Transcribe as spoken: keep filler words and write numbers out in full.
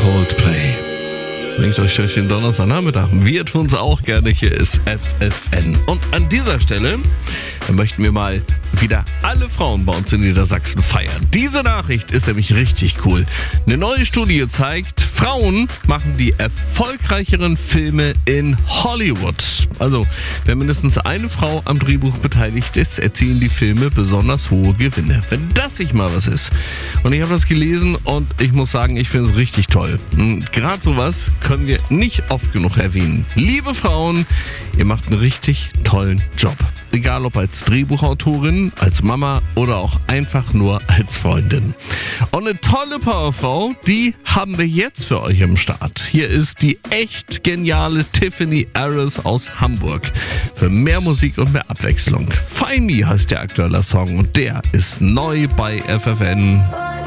Coldplay. Bringt euch durch den Donnerstagnachmittag. Wir tun es auch gerne. Hier ist F F N. Und an dieser Stelle möchten wir mal wieder alle Frauen bei uns in Niedersachsen feiern. Diese Nachricht ist nämlich richtig cool. Eine neue Studie zeigt, Frauen machen die erfolgreicheren Filme in Hollywood. Also, wenn mindestens eine Frau am Drehbuch beteiligt ist, erzielen die Filme besonders hohe Gewinne. Wenn das nicht mal was ist. Und ich habe das gelesen und ich muss sagen, ich finde es richtig toll. Gerade sowas können wir nicht oft genug erwähnen. Liebe Frauen, ihr macht einen richtig tollen Job. Egal ob als Drehbuchautorin, als Mama oder auch einfach nur als Freundin. Und eine tolle Powerfrau, die haben wir jetzt für euch im Start. Hier ist die echt geniale Tiffany Harris aus Hamburg. Für mehr Musik und mehr Abwechslung. Find Me heißt der aktuelle Song und der ist neu bei F F N.